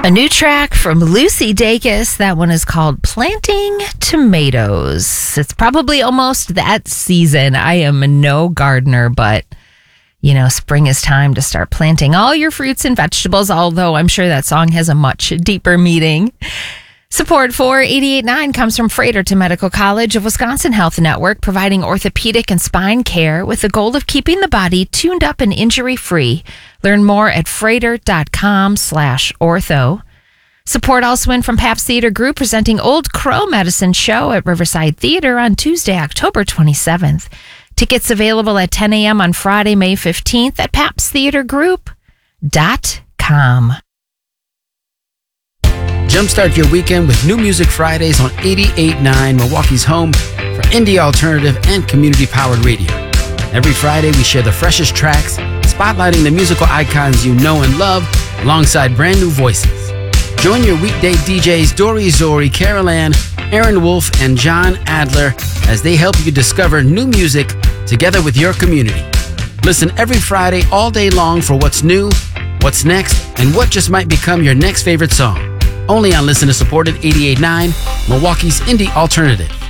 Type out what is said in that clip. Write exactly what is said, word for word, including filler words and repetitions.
A new track from Lucy Dacus. That one is called Planting Tomatoes. It's probably almost that season. I am no gardener, but, you know, spring is time to start planting all your fruits and vegetables, although I'm sure that song has a much deeper meaning. Support for eighty-eight point nine comes from Fredericton Medical College of Wisconsin Health Network, providing orthopedic and spine care with the goal of keeping the body tuned up and injury-free. Learn more at frater.com slash ortho. Support also in from Pabst Theater Group, presenting Old Crow Medicine Show at Riverside Theater on Tuesday, October twenty-seventh. Tickets available at ten a.m. on Friday, May fifteenth at pabst theater group dot com. Jumpstart your weekend with New Music Fridays on eighty-eight point nine, Milwaukee's home for indie alternative and community-powered radio. Every Friday, we share the freshest tracks, spotlighting the musical icons you know and love, alongside brand new voices. Join your weekday D Js Dory Zori, Carol Ann, Aaron Wolf, and John Adler as they help you discover new music together with your community. Listen every Friday all day long for what's new, what's next, and what just might become your next favorite song. Only on listener-supported eighty-eight point nine, Milwaukee's indie alternative.